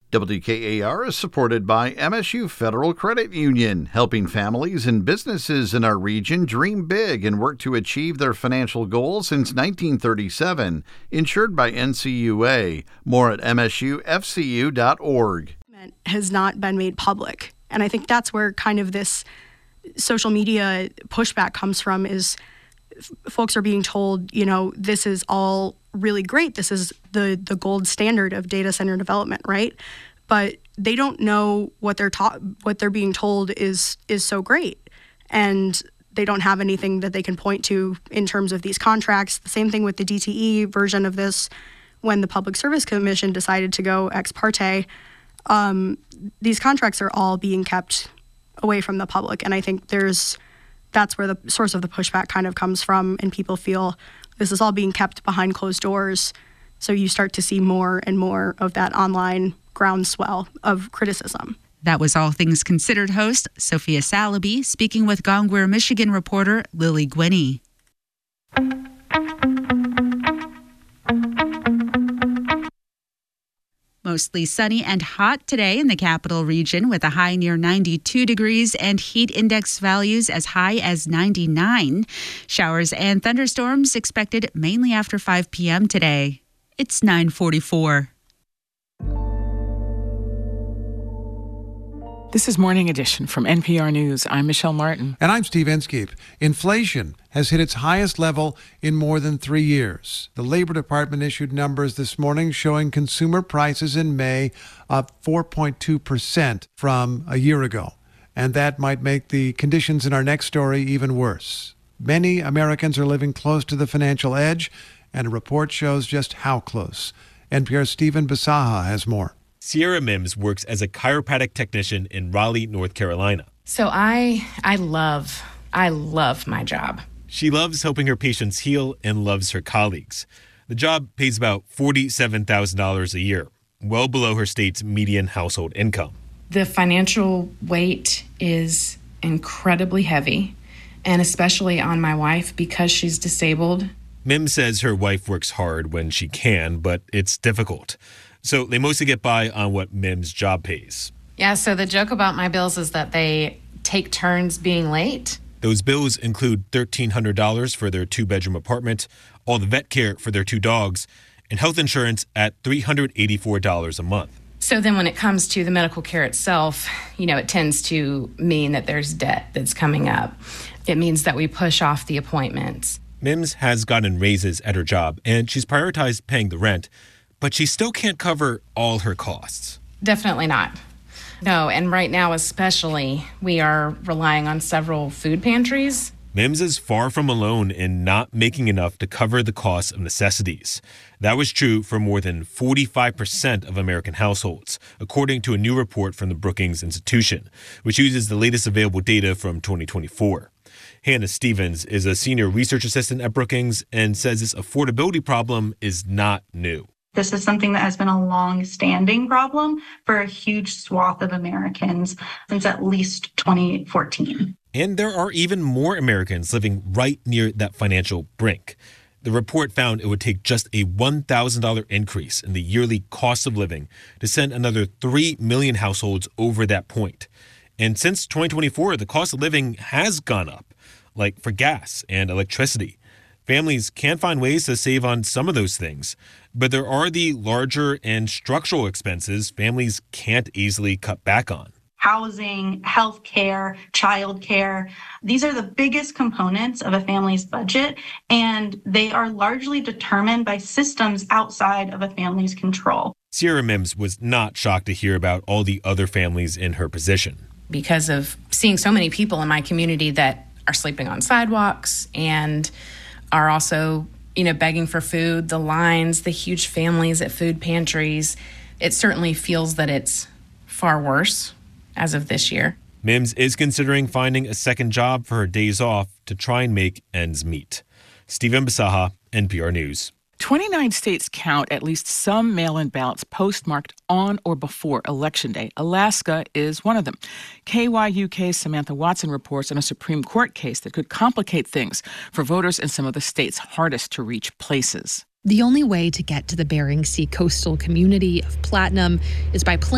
WKAR is supported by MSU Federal Credit Union, helping families and businesses in our region dream big and work to achieve their financial goals since 1937. Insured by NCUA. More at msufcu.org. Has not been made public. And I think that's where kind of this social media pushback comes from, is folks are being told, this is all really great. This is the gold standard of data center development, right? But they don't know what they're being told is so great. And they don't have anything that they can point to in terms of these contracts. The same thing with the DTE version of this. When the Public Service Commission decided to go ex parte, these contracts are all being kept away from the public. And I think that's where the source of the pushback kind of comes from, and people feel this is all being kept behind closed doors. So you start to see more and more of that online groundswell of criticism. That was All Things Considered host Sophia Salaby speaking with Gongwer, Michigan reporter Lily Gwinney. Mostly sunny and hot today in the capital region, with a high near 92 degrees and heat index values as high as 99. Showers and thunderstorms expected mainly after 5 p.m. today. It's 9:44. This is Morning Edition from NPR News. I'm Michelle Martin. And I'm Steve Inskeep. Inflation has hit its highest level in more than 3 years. The Labor Department issued numbers this morning showing consumer prices in May up 4.2% from a year ago. And that might make the conditions in our next story even worse. Many Americans are living close to the financial edge, and a report shows just how close. NPR's Stephen Bisaha has more. Sierra Mims works as a chiropractic technician in Raleigh, North Carolina. So I love my job. She loves helping her patients heal and loves her colleagues. The job pays about $47,000 a year, well below her state's median household income. The financial weight is incredibly heavy, and especially on my wife because she's disabled. Mims says her wife works hard when she can, but it's difficult. So they mostly get by on what Mims' job pays. Yeah, so the joke about my bills is that they take turns being late. Those bills include $1,300 for their 2-bedroom apartment, all the vet care for their 2 dogs, and health insurance at $384 a month. So then when it comes to the medical care itself, it tends to mean that there's debt that's coming up. It means that we push off the appointments. Mims has gotten raises at her job, and she's prioritized paying the rent, but she still can't cover all her costs. Definitely not. No, and right now especially, we are relying on several food pantries. Mims is far from alone in not making enough to cover the cost of necessities. That was true for more than 45% of American households, according to a new report from the Brookings Institution, which uses the latest available data from 2024. Hannah Stevens is a senior research assistant at Brookings and says this affordability problem is not new. This is something that has been a long-standing problem for a huge swath of Americans since at least 2014. And there are even more Americans living right near that financial brink. The report found it would take just a $1,000 increase in the yearly cost of living to send another 3 million households over that point. And since 2024, the cost of living has gone up, like for gas and electricity. Families can find ways to save on some of those things, but there are the larger and structural expenses families can't easily cut back on. Housing, healthcare, childcare. These are the biggest components of a family's budget, and they are largely determined by systems outside of a family's control. Sierra Mims was not shocked to hear about all the other families in her position. Because of seeing so many people in my community that are sleeping on sidewalks and are also, begging for food, the lines, the huge families at food pantries, it certainly feels that it's far worse as of this year. Mims is considering finding a second job for her days off to try and make ends meet. Stephen Bisaha, NPR News. 29 states count at least some mail-in ballots postmarked on or before Election Day. Alaska is one of them. KYUK's Samantha Watson reports on a Supreme Court case that could complicate things for voters in some of the state's hardest-to-reach places. The only way to get to the Bering Sea coastal community of Platinum is by plane.